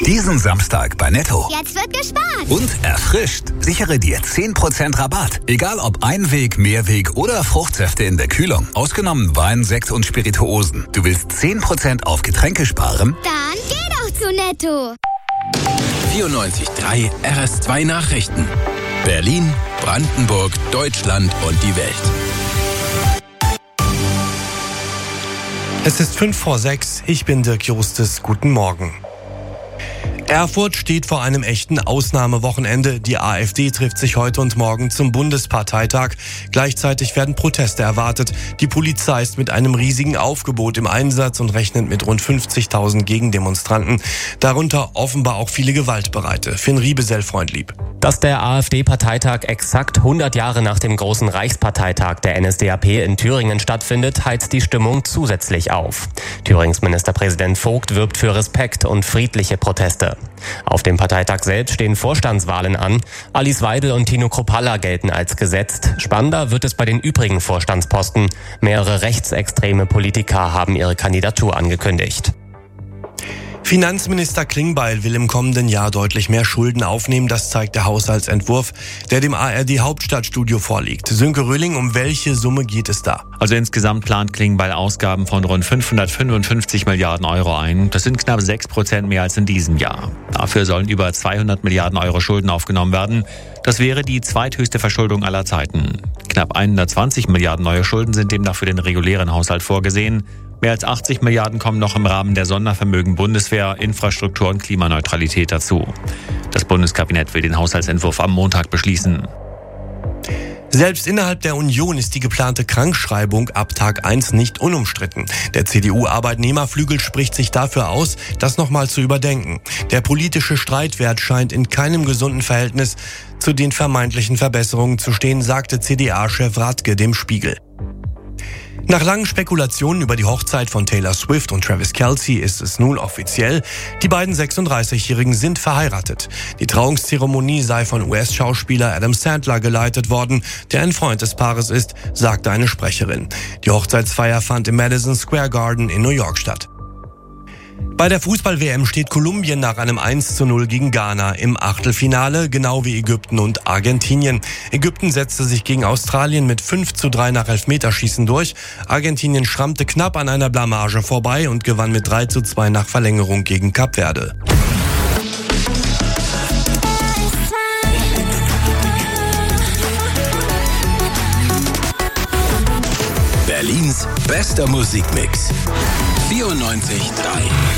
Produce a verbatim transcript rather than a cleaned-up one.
Diesen Samstag bei Netto. Jetzt wird gespart. Und erfrischt. Sichere dir zehn Prozent Rabatt. Egal ob Einweg, Mehrweg oder Fruchtsäfte in der Kühlung. Ausgenommen Wein, Sekt und Spirituosen. Du willst zehn Prozent auf Getränke sparen? Dann geh doch zu Netto. vierundneunzig Komma drei R S zwei Nachrichten. Berlin, Brandenburg, Deutschland und die Welt. Es ist fünf vor sechs. Ich bin Dirk Justus. Guten Morgen. Erfurt steht vor einem echten Ausnahmewochenende. Die AfD trifft sich heute und morgen zum Bundesparteitag. Gleichzeitig werden Proteste erwartet. Die Polizei ist mit einem riesigen Aufgebot im Einsatz und rechnet mit rund fünfzigtausend Gegendemonstranten. Darunter offenbar auch viele Gewaltbereite. Finn Riebesell, Freundlieb. Dass der AfD-Parteitag exakt hundert Jahre nach dem großen Reichsparteitag der N S D A P in Thüringen stattfindet, heizt die Stimmung zusätzlich auf. Thürings Ministerpräsident Vogt wirbt für Respekt und friedliche Proteste. Auf dem Parteitag selbst stehen Vorstandswahlen an. Alice Weidel und Tino Kruppalla gelten als gesetzt. Spannender wird es bei den übrigen Vorstandsposten. Mehrere rechtsextreme Politiker haben ihre Kandidatur angekündigt. Finanzminister Klingbeil will im kommenden Jahr deutlich mehr Schulden aufnehmen. Das zeigt der Haushaltsentwurf, der dem A R D-Hauptstadtstudio vorliegt. Sönke Röhling, um welche Summe geht es da? Also insgesamt plant Klingbeil Ausgaben von rund fünfhundertfünfundfünfzig Milliarden Euro ein. Das sind knapp sechs Prozent mehr als in diesem Jahr. Dafür sollen über zweihundert Milliarden Euro Schulden aufgenommen werden. Das wäre die zweithöchste Verschuldung aller Zeiten. Knapp hundertzwanzig Milliarden neue Schulden sind demnach für den regulären Haushalt vorgesehen. Mehr als achtzig Milliarden kommen noch im Rahmen der Sondervermögen Bundeswehr, Infrastruktur und Klimaneutralität dazu. Das Bundeskabinett will den Haushaltsentwurf am Montag beschließen. Selbst innerhalb der Union ist die geplante Krankschreibung ab Tag eins nicht unumstritten. Der C D U-Arbeitnehmerflügel spricht sich dafür aus, das nochmal zu überdenken. Der politische Streitwert scheint in keinem gesunden Verhältnis zu den vermeintlichen Verbesserungen zu stehen, sagte C D A-Chef Radke dem Spiegel. Nach langen Spekulationen über die Hochzeit von Taylor Swift und Travis Kelce ist es nun offiziell. Die beiden sechsunddreißigjährigen sind verheiratet. Die Trauungszeremonie sei von U S-Schauspieler Adam Sandler geleitet worden, der ein Freund des Paares ist, sagte eine Sprecherin. Die Hochzeitsfeier fand im Madison Square Garden in New York statt. Bei der Fußball-W M steht Kolumbien nach einem eins zu null gegen Ghana im Achtelfinale, genau wie Ägypten und Argentinien. Ägypten setzte sich gegen Australien mit fünf zu drei nach Elfmeterschießen durch. Argentinien schrammte knapp an einer Blamage vorbei und gewann mit drei zu zwei nach Verlängerung gegen Kap Verde. Berlins bester Musikmix. vierundneunzig Komma drei